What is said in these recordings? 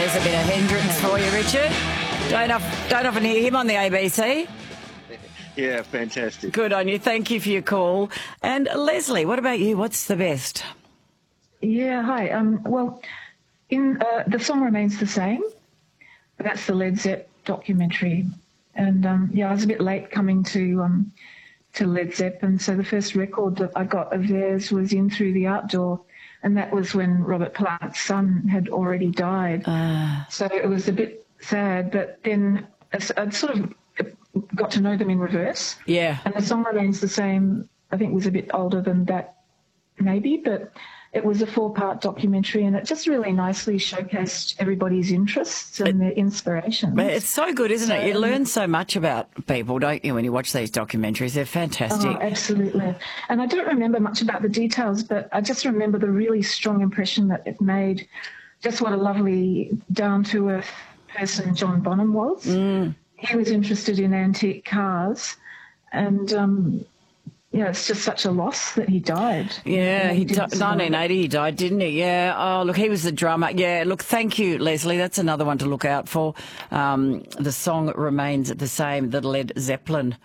there's a bit of hindrance for you, Richard. Don't often hear him on the ABC. Yeah, fantastic. Good on you. Thank you for your call. And Leslie, what about you? What's the best? Yeah, hi. Well, the song remains the same. That's the Led Zepp documentary, and I was a bit late coming to Led Zepp, and so the first record that I got of theirs was In Through the Outdoor, and that was when Robert Plant's son had already died. So it was a bit sad, but then I'd sort of got to know them in reverse. Yeah. And the song remains the same. I think it was a bit older than that, maybe, but it was a 4-part documentary, and it just really nicely showcased everybody's interests and their inspirations. But it's so good, isn't it? You learn so much about people, don't you, when you watch these documentaries? They're fantastic. Oh, absolutely. And I don't remember much about the details, but I just remember the really strong impression that it made, just what a lovely, down-to-earth person John Bonham was. He was interested in antique cars, and it's just such a loss that he died. Yeah, 1980 he died, didn't he? Yeah. Oh, look, he was the drummer. Yeah, look, thank you, Leslie. That's another one to look out for. The song remains the same, the Led Zeppelin.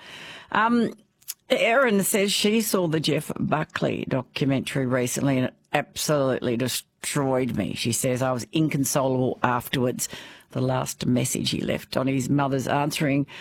Erin says she saw the Jeff Buckley documentary recently and it absolutely destroyed me. She says, I was inconsolable afterwards. The last message he left on his mother's answering